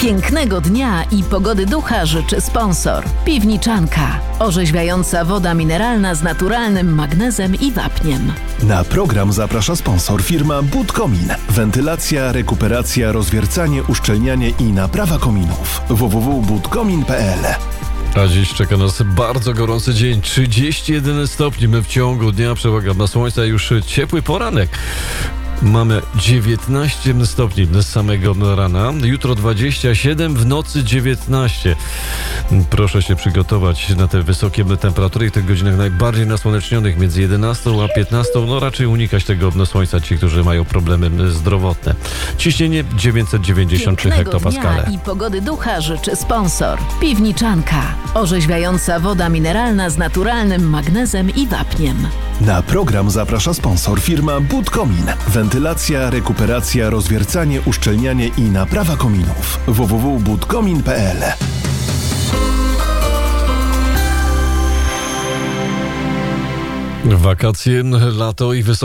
Pięknego dnia i pogody ducha życzy sponsor. Piwniczanka. Orzeźwiająca woda mineralna z naturalnym magnezem i wapniem. Na program zaprasza sponsor firma Budkomin. Wentylacja, rekuperacja, rozwiercanie, uszczelnianie i naprawa kominów. www.budkomin.pl. A dziś czeka nas bardzo gorący dzień, 31 stopni. My w ciągu dnia przewaga na słońca, już ciepły poranek. Mamy 19 stopni z samego rana, jutro 27, w nocy 19. Proszę się przygotować na te wysokie temperatury i w tych godzinach najbardziej nasłonecznionych, między 11 a 15. No raczej unikać tego słońca ci, którzy mają problemy zdrowotne. Ciśnienie 993 hektopaskale. Dnia i pogody ducha życzy sponsor. Piwniczanka. Orzeźwiająca woda mineralna z naturalnym magnezem i wapniem. Na program zaprasza sponsor firma Budkomin. Wentylacja, rekuperacja, rozwiercanie, uszczelnianie i naprawa kominów. www.budkomin.pl. Wakacje, lato i wysokie